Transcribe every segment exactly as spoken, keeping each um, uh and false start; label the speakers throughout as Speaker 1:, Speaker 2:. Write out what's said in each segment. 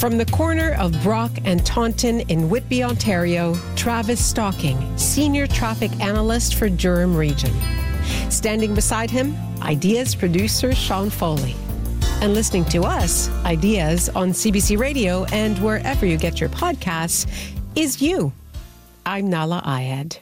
Speaker 1: From the corner of Brock and Taunton in Whitby, Ontario, Travis Stocking, Senior Traffic Analyst for Durham Region. Standing beside him, Ideas producer Sean Foley. And listening to us, Ideas, on C B C Radio and wherever you get your podcasts, is you. I'm Nala Ayed.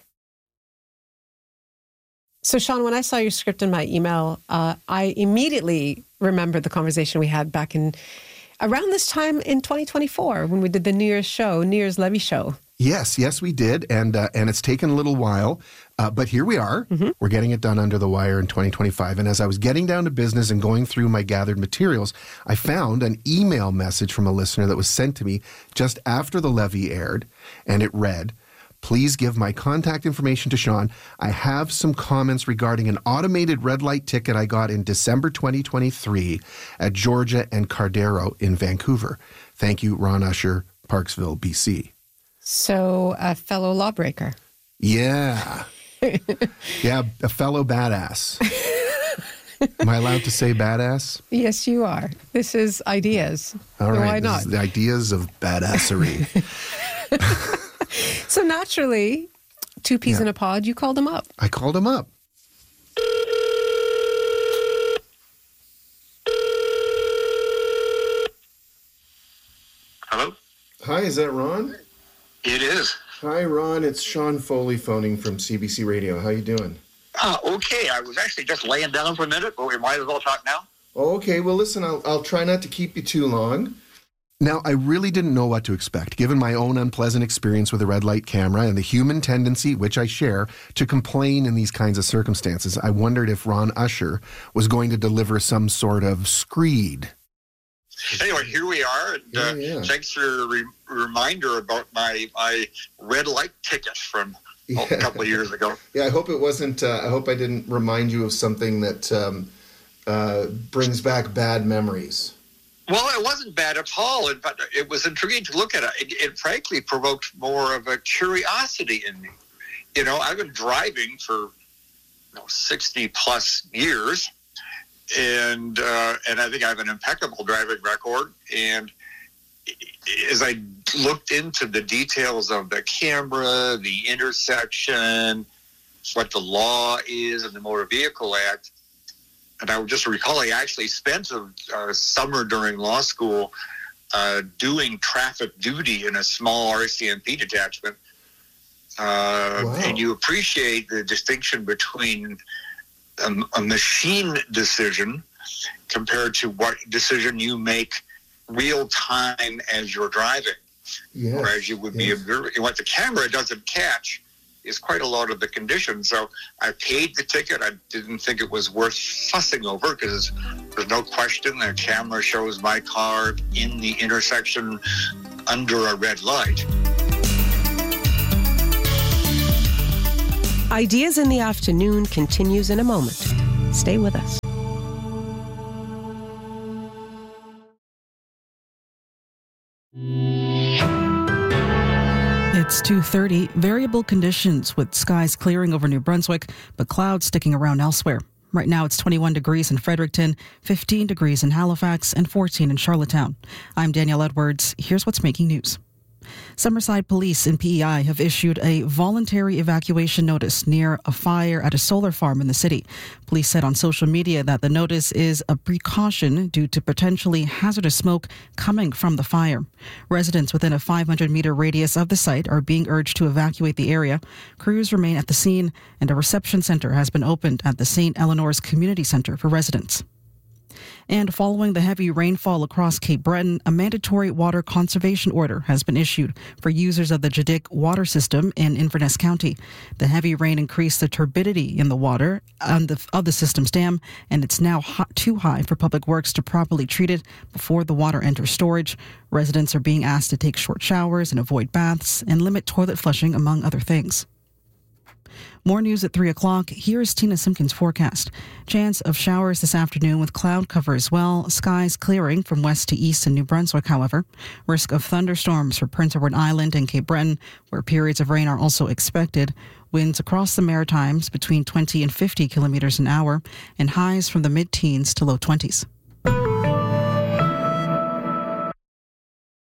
Speaker 1: So, Sean, when I saw your script in my email, uh, I immediately remembered the conversation we had back in around this time in twenty twenty-four when we did the New Year's show, New Year's Levy show.
Speaker 2: Yes, yes, we did. And uh, and it's taken a little while, uh, but here we are. Mm-hmm. We're getting it done under the wire in twenty twenty-five. And as I was getting down to business and going through my gathered materials, I found an email message from a listener that was sent to me just after the levy aired. And it read, "Please give my contact information to Sean. I have some comments regarding an automated red light ticket I got in December twenty twenty-three at Georgia and Cardero in Vancouver. Thank you, Ron Usher, Parksville, B C"
Speaker 1: So, a fellow lawbreaker.
Speaker 2: Yeah. Yeah, a fellow badass. Am I allowed to say badass?
Speaker 1: Yes, you are. This is Ideas.
Speaker 2: All right.
Speaker 1: Why
Speaker 2: this
Speaker 1: not?
Speaker 2: Is the Ideas of badassery.
Speaker 1: So naturally, two peas
Speaker 2: Yeah.
Speaker 1: in a pod, you called him up.
Speaker 2: I called him up.
Speaker 3: Hello?
Speaker 2: Hi, is that Ron?
Speaker 3: It is.
Speaker 2: Hi, Ron. It's Sean Foley phoning from C B C Radio. How you doing?
Speaker 3: Uh, okay, I was actually just laying down for a minute, but we might as well talk now.
Speaker 2: Oh, okay. Well, listen, I'll, I'll try not to keep you too long. Now, I really didn't know what to expect, given my own unpleasant experience with a red light camera and the human tendency, which I share, to complain in these kinds of circumstances. I wondered if Ron Usher was going to deliver some sort of screed.
Speaker 3: Anyway, here we are, and uh,
Speaker 2: Yeah, yeah.
Speaker 3: thanks for the re- reminder about my, my red light ticket from oh,
Speaker 2: Yeah.
Speaker 3: a couple of years ago.
Speaker 2: Yeah, I hope it wasn't, uh, I hope I didn't remind you of something that um, uh, brings back bad memories.
Speaker 3: Well, it wasn't bad at all. In fact, it was intriguing to look at it. It, it frankly provoked more of a curiosity in me. You know, I've been driving for you know, sixty plus years, and uh, and I think I have an impeccable driving record. And as I looked into the details of the camera, the intersection, what the law is in the Motor Vehicle Act, and I would just recall I actually spent a, a summer during law school uh, doing traffic duty in a small R C M P detachment. Uh,
Speaker 2: Wow.
Speaker 3: And you appreciate the distinction between a, a machine decision compared to what decision you make real time as you're driving.
Speaker 2: Yes,
Speaker 3: Whereas you would be
Speaker 2: yes.
Speaker 3: observing what the camera doesn't catch is quite a lot of the conditions. So I paid the ticket. I didn't think it was worth fussing over because there's no question the camera shows my car in the intersection under a red light.
Speaker 1: Ideas in the Afternoon continues in a moment. Stay with us.
Speaker 4: It's two thirty. Variable conditions with skies clearing over New Brunswick, but clouds sticking around elsewhere. Right now it's twenty-one degrees in Fredericton, fifteen degrees in Halifax, and fourteen in Charlottetown. I'm Danielle Edwards. Here's what's making news. Summerside Police and P E I have issued a voluntary evacuation notice near a fire at a solar farm in the city. Police said on social media that the notice is a precaution due to potentially hazardous smoke coming from the fire. Residents within a five hundred meter radius of the site are being urged to evacuate the area. Crews remain at the scene, and a reception center has been opened at the Saint Eleanor's Community Center for residents. And following the heavy rainfall across Cape Breton, a mandatory water conservation order has been issued for users of the Jadick water system in Inverness County. The heavy rain increased the turbidity in the water on the, of the system's dam, and it's now hot, too high for Public Works to properly treat it before the water enters storage. Residents are being asked to take short showers and avoid baths and limit toilet flushing, among other things. More news at three o'clock. Here's Tina Simpkins' forecast. Chance of showers this afternoon with cloud cover as well. Skies clearing from west to east in New Brunswick, however. Risk of thunderstorms for Prince Edward Island and Cape Breton, where periods of rain are also expected. Winds across the Maritimes between twenty and fifty kilometers an hour, and highs from the mid-teens to low twenties.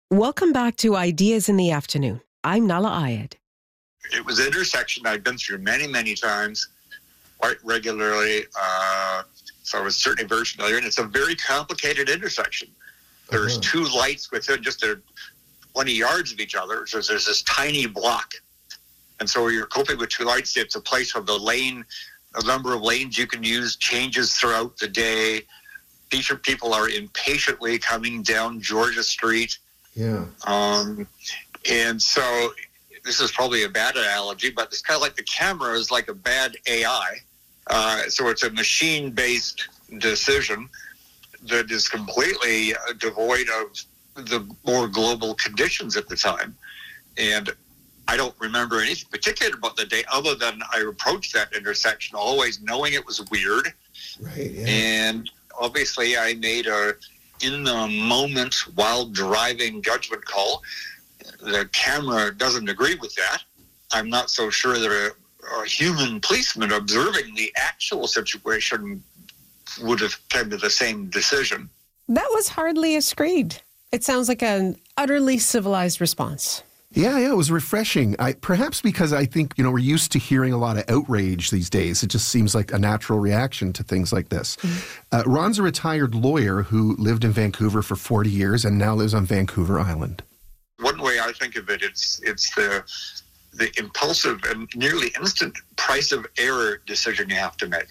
Speaker 1: Welcome back to Ideas in the Afternoon. I'm Nala Ayed.
Speaker 3: It was an intersection I'd been through many, many times, quite regularly. Uh, so I was certainly very familiar. And it's a very complicated intersection. There's uh-huh. two lights within just a twenty yards of each other. So there's this tiny block. And so you're coping with two lights. It's a place where the lane, the number of lanes you can use changes throughout the day. People are impatiently coming down Georgia Street.
Speaker 2: Yeah.
Speaker 3: Um, and so this is probably a bad analogy, but it's kind of like the camera is like a bad A I. Uh, so it's a machine-based decision that is completely devoid of the more global conditions at the time. And I don't remember anything particular about the day other than I approached that intersection always knowing it was weird.
Speaker 2: Right. Yeah.
Speaker 3: And obviously I made a in the moment while driving judgment call. The camera doesn't agree with that. I'm not so sure that a, a human policeman observing the actual situation would have come to the same decision.
Speaker 1: That was hardly a screed. It sounds like an utterly civilized response.
Speaker 2: Yeah, yeah, it was refreshing. I, perhaps because I think, you know, we're used to hearing a lot of outrage these days. It just seems like a natural reaction to things like this. Mm-hmm. Uh, Ron's a retired lawyer who lived in Vancouver for forty years and now lives on Vancouver Island.
Speaker 3: One way I think of it, it's it's the the impulsive and nearly instant price of error decision you have to make.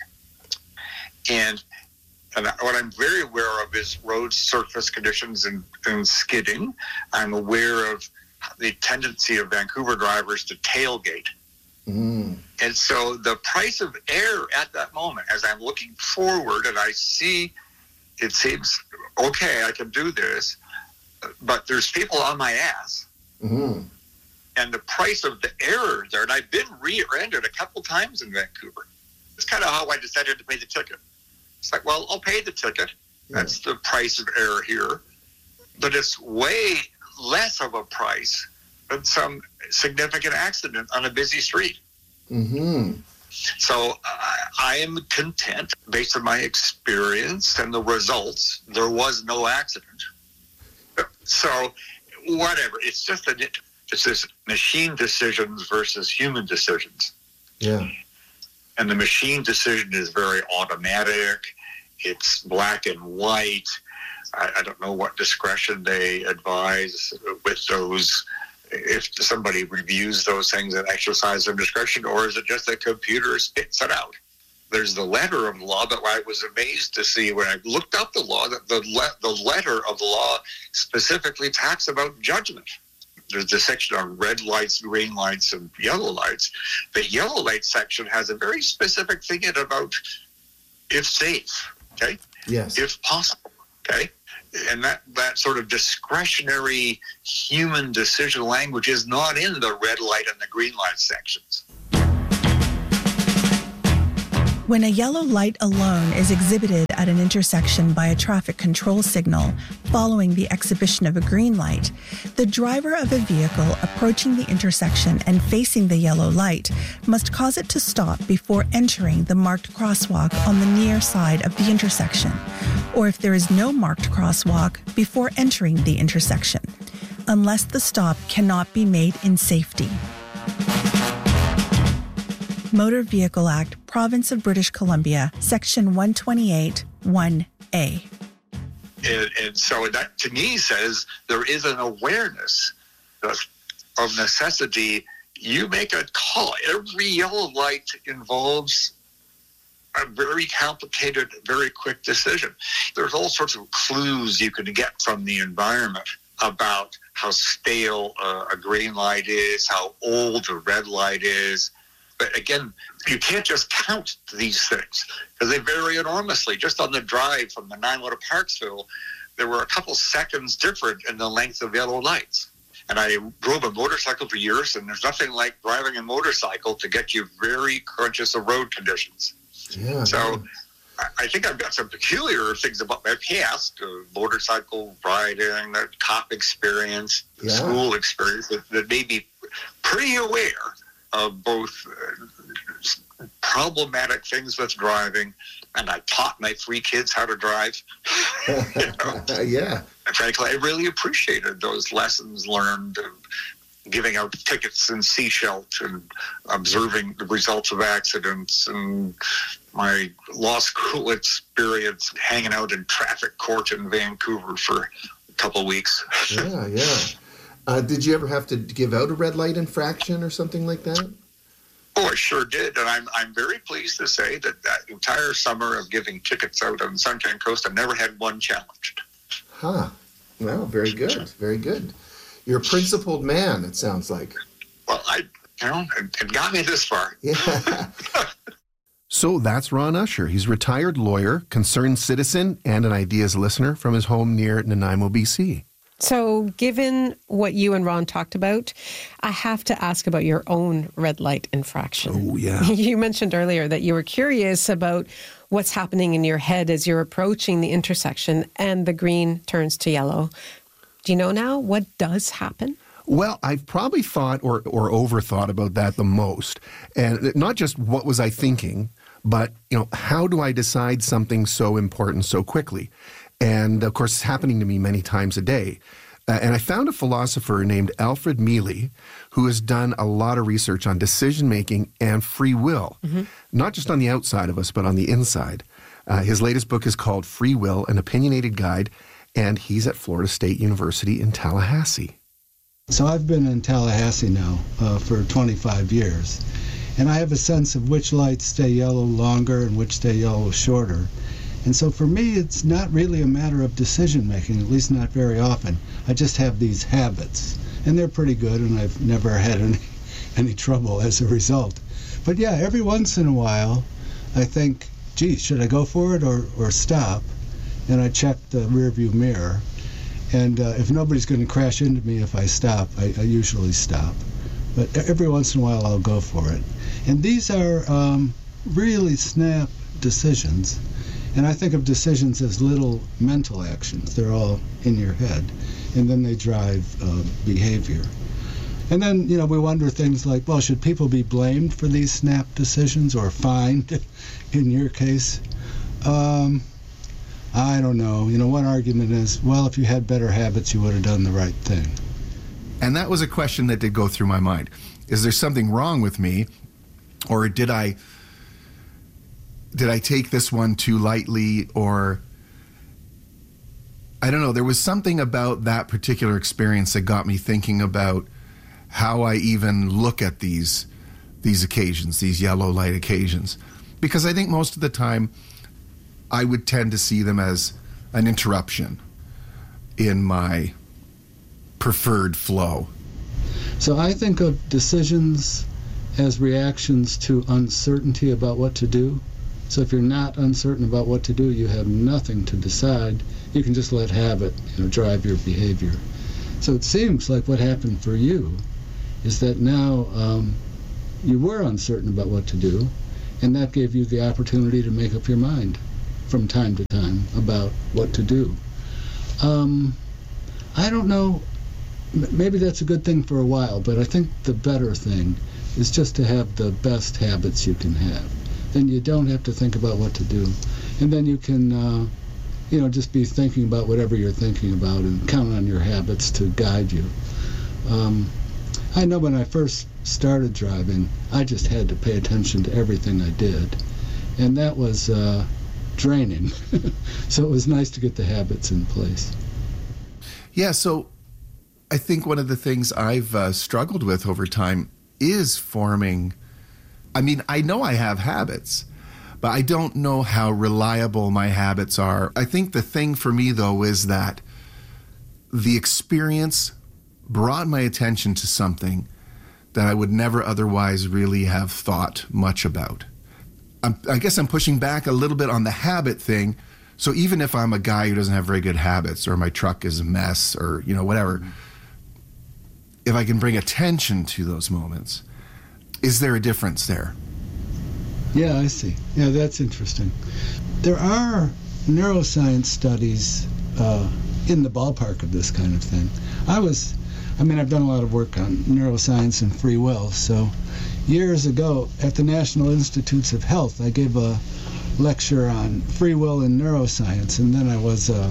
Speaker 3: And, and what I'm very aware of is road surface conditions and, and skidding. I'm aware of the tendency of Vancouver drivers to tailgate. Mm. And so the price of error at that moment, as I'm looking forward and I see, it seems, okay, I can do this, but there's people on my ass. Mm-hmm. And the price of the error there, and I've been rear-ended a couple times in Vancouver. It's kind of how I decided to pay the ticket. It's like, well, I'll pay the ticket. Yeah. That's the price of error here. But it's way less of a price than some significant accident on a busy street. Mm-hmm. So uh, I am content, based on my experience and the results, there was no accident. So whatever, it's just a, it's this machine decisions versus human decisions.
Speaker 2: Yeah.
Speaker 3: And the machine decision is very automatic. It's black and white. I, I don't know what discretion they advise with those, if somebody reviews those things and exercise their discretion, or is it just the computer spits it out? There's the letter of the law, but I was amazed to see when I looked up the law that the, le- the letter of the law specifically talks about judgment. There's the section on red lights, green lights, and yellow lights. The yellow light section has a very specific thing in about if safe, okay?
Speaker 2: Yes.
Speaker 3: If possible, okay? And that, that sort of discretionary human decision language is not in the red light and the green light sections.
Speaker 5: When a yellow light alone is exhibited at an intersection by a traffic control signal following the exhibition of a green light, the driver of a vehicle approaching the intersection and facing the yellow light must cause it to stop before entering the marked crosswalk on the near side of the intersection, or if there is no marked crosswalk, before entering the intersection, unless the stop cannot be made in safety. Motor Vehicle Act, Province of British Columbia, Section one twenty-eight, one A.
Speaker 3: And, and so that, to me, says there is an awareness of, of necessity. You make a call. Every yellow light involves a very complicated, very quick decision. There's all sorts of clues you can get from the environment about how stale uh, a green light is, how old a red light is. But again, you can't just count these things because they vary enormously. Just on the drive from the Ninewood to Parksville, there were a couple seconds different in the length of yellow lights. And I drove a motorcycle for years, and there's nothing like driving a motorcycle to get you very conscious of road conditions. Yeah, so yeah. I think I've got some peculiar things about my past, uh, motorcycle riding, the cop experience, the yeah. school experience that, that made me pretty aware of both uh, problematic things with driving, and I taught my three kids how to drive. You know?
Speaker 2: Yeah.
Speaker 3: frankly, I really appreciated those lessons learned of giving out tickets in Sechelt and observing the results of accidents, and my law school experience hanging out in traffic court in Vancouver for a couple of weeks.
Speaker 2: Yeah, yeah. Uh, did you ever have to give out a red light infraction or something like that?
Speaker 3: Oh, I sure did, and I'm I'm very pleased to say that that entire summer of giving tickets out on the Sunshine Coast, I never had one challenged.
Speaker 2: Huh. Well, very good, very good. You're a principled man, it sounds like.
Speaker 3: Well, I, you know, it, it got me this far.
Speaker 2: Yeah. So that's Ron Usher. He's a retired lawyer, concerned citizen, and an Ideas listener from his home near Nanaimo, B C.
Speaker 1: So given what you and Ron talked about, I have to ask about your own red light infraction.
Speaker 2: Oh, yeah.
Speaker 1: You mentioned earlier that you were curious about what's happening in your head as you're approaching the intersection and the green turns to yellow. Do you know now what does happen?
Speaker 2: Well, I've probably thought or, or overthought about that the most. And not just what was I thinking, but, you know, how do I decide something so important so quickly? And, of course, it's happening to me many times a day. Uh, and I found a philosopher named Alfred Mealy who has done a lot of research on decision-making and free will, mm-hmm. not just on the outside of us, but on the inside. Uh, his latest book is called Free Will, An Opinionated Guide, and he's at Florida State University in Tallahassee.
Speaker 6: So I've been in Tallahassee now uh, for twenty-five years, and I have a sense of which lights stay yellow longer and which stay yellow shorter. And so for me, it's not really a matter of decision-making, at least not very often. I just have these habits, and they're pretty good, and I've never had any, any trouble as a result. But yeah, every once in a while, I think, gee, should I go for it or, or stop? And I check the rearview mirror. And uh, if nobody's going to crash into me if I stop, I, I usually stop. But every once in a while, I'll go for it. And these are um, really snap decisions. And I think of decisions as little mental actions. They're all in your head. And then they drive uh, behavior. And then, you know, we wonder things like, well, should people be blamed for these snap decisions or fined in your case? Um, I don't know. You know, one argument is, well, if you had better habits, you would have done the right thing.
Speaker 2: And that was a question that did go through my mind. Is there something wrong with me? Or did I... Did I take this one too lightly, or I don't know. There was something about that particular experience that got me thinking about how I even look at these these occasions, these yellow light occasions, because I think most of the time I would tend to see them as an interruption in my preferred flow.
Speaker 6: So I think of decisions as reactions to uncertainty about what to do. So if you're not uncertain about what to do, you have nothing to decide. You can just let habit, you know, drive your behavior. So it seems like what happened for you is that now um, you were uncertain about what to do, and that gave you the opportunity to make up your mind from time to time about what to do. Um, I don't know, maybe that's a good thing for a while, but I think the better thing is just to have the best habits you can have. Then you don't have to think about what to do. And then you can, uh, you know, just be thinking about whatever you're thinking about and count on your habits to guide you. Um, I know when I first started driving, I just had to pay attention to everything I did. And that was uh, draining. So it was nice to get the habits in place.
Speaker 2: Yeah, so I think one of the things I've uh, struggled with over time is forming... I mean, I know I have habits, but I don't know how reliable my habits are. I think the thing for me, though, is that the experience brought my attention to something that I would never otherwise really have thought much about. I'm, I guess I'm pushing back a little bit on the habit thing. So even if I'm a guy who doesn't have very good habits, or my truck is a mess, or, you know, whatever, if I can bring attention to those moments, is there a difference there?
Speaker 6: Yeah, I see. Yeah, that's interesting. There are neuroscience studies uh, in the ballpark of this kind of thing. I was, I mean, I've done a lot of work on neuroscience and free will. So years ago at the National Institutes of Health, I gave a lecture on free will and neuroscience, and then I was a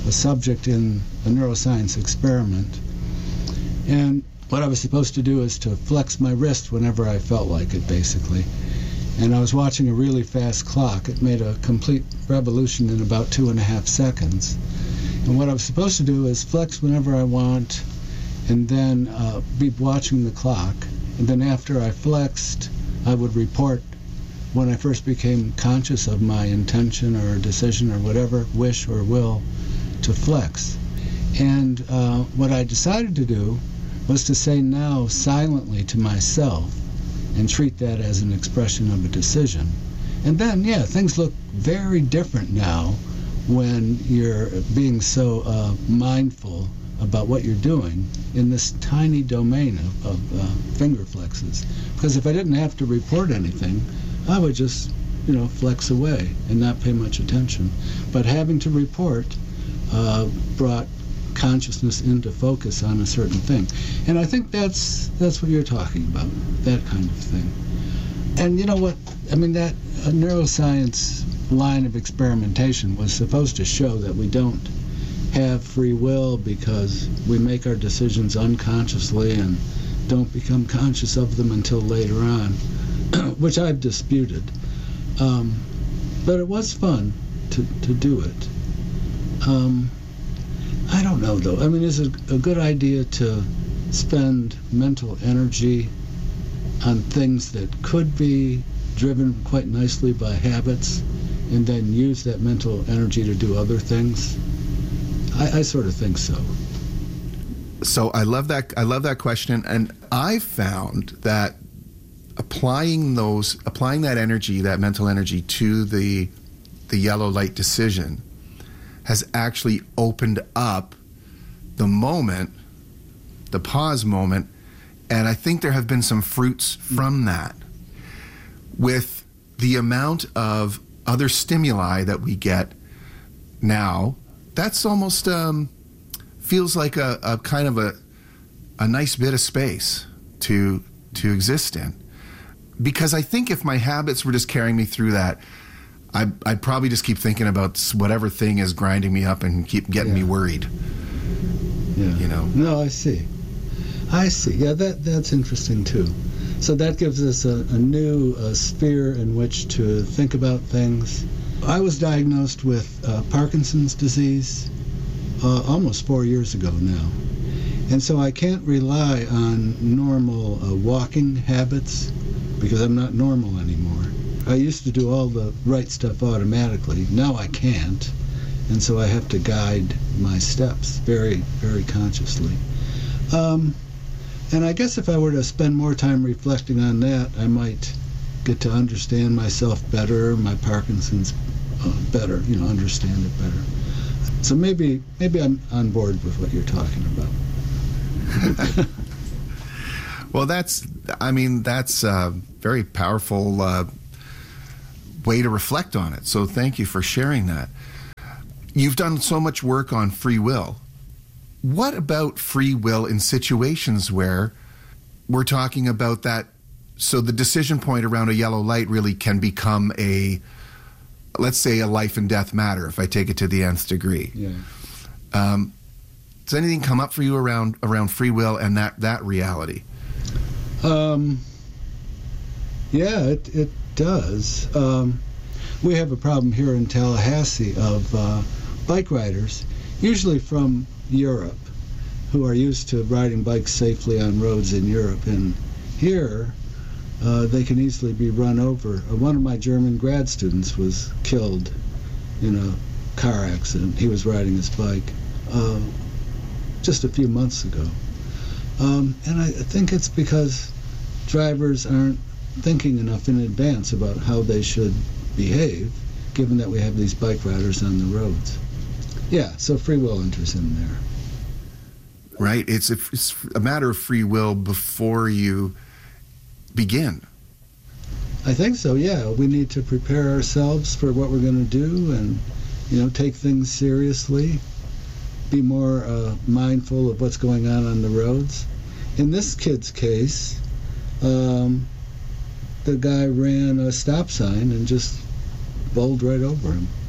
Speaker 6: a subject in a neuroscience experiment. And what I was supposed to do is to flex my wrist whenever I felt like it, basically. And I was watching a really fast clock. It made a complete revolution in about two and a half seconds. And what I was supposed to do is flex whenever I want, and then uh, be watching the clock. And then after I flexed, I would report when I first became conscious of my intention or decision or whatever, wish or will, to flex. And uh, what I decided to do was to say now silently to myself and treat that as an expression of a decision. And then, yeah, things look very different now when you're being so uh, mindful about what you're doing in this tiny domain of, of uh, finger flexes. Because if I didn't have to report anything, I would just, you know, flex away and not pay much attention. But having to report uh, brought consciousness into focus on a certain thing. And I think that's that's what you're talking about, that kind of thing. And you know what, I mean, that uh, neuroscience line of experimentation was supposed to show that we don't have free will because we make our decisions unconsciously and don't become conscious of them until later on, which I've disputed. Um, but it was fun to, to do it. Um, I don't know, though. I mean, is it a good idea to spend mental energy on things that could be driven quite nicely by habits and then use that mental energy to do other things? I, I sort of think so.
Speaker 2: So I love that. I love that question, and I found that applying those, applying that energy, that mental energy, to the the yellow light decision, has actually opened up the moment, the pause moment, and I think there have been some fruits from that. With the amount of other stimuli that we get now, that's almost um, feels like a, a kind of a a nice bit of space to to exist in. Because I think if my habits were just carrying me through that, I'd, I'd probably just keep thinking about whatever thing is grinding me up and keep getting
Speaker 6: yeah.
Speaker 2: me worried.
Speaker 6: Yeah.
Speaker 2: You know?
Speaker 6: No, I see. I see. Yeah, that that's interesting too. So that gives us a, a new uh, sphere in which to think about things. I was diagnosed with uh, Parkinson's disease uh, almost four years ago now. And so I can't rely on normal uh, walking habits because I'm not normal anymore. I used to do all the right stuff automatically. Now I can't. And so I have to guide my steps very, very consciously. Um, and I guess if I were to spend more time reflecting on that, I might get to understand myself better, my Parkinson's uh, better, you know, understand it better. So maybe maybe I'm on board with what you're talking about.
Speaker 2: Well, that's, I mean, that's a very powerful uh, way to reflect on it. So thank you for sharing that. You've done so much work on free will. What about free will in situations where we're talking about that? So the decision point around a yellow light really can become a, let's say, a life and death matter, if I take it to the nth degree.
Speaker 6: Yeah.
Speaker 2: Um, does anything come up for you around around free will and that, that reality?
Speaker 6: Um, yeah, it, it does. Um, we have a problem here in Tallahassee of uh, bike riders, usually from Europe, who are used to riding bikes safely on roads in Europe. And here, uh, they can easily be run over. Uh, one of my German grad students was killed in a car accident. He was riding his bike uh, just a few months ago. Um, and I think it's because drivers aren't thinking enough in advance about how they should behave, given that we have these bike riders on the roads. Yeah, so free will enters in there.
Speaker 2: Right. It's a, it's a matter of free will before you begin.
Speaker 6: I think so, yeah. We need to prepare ourselves for what we're going to do and, you know, take things seriously, be more uh, mindful of what's going on on the roads. In this kid's case, um, the guy ran a stop sign and just bowled right over him.